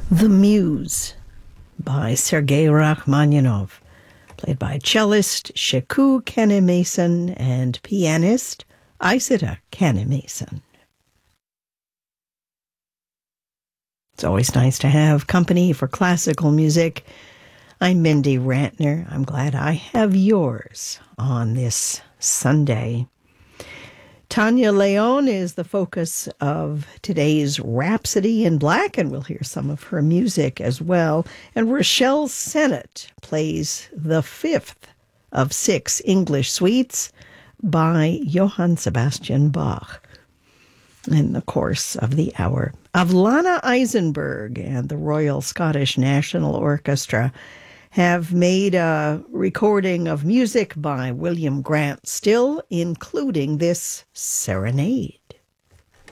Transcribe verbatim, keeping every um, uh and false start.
The Muse by Sergei Rachmaninoff, played by cellist Sheku Kanneh-Mason and pianist Isata Kanneh-Mason. It's always nice to have company for classical music. I'm Mindy Rantner. I'm glad I have yours on this Sunday. Tanya Leon is the focus of today's Rhapsody in Black, and we'll hear some of her music as well. And Rochelle Sennett plays the fifth of six English suites by Johann Sebastian Bach in the course of the hour. Avlana Eisenberg and the Royal Scottish National Orchestra have made a recording of music by William Grant Still, including this serenade.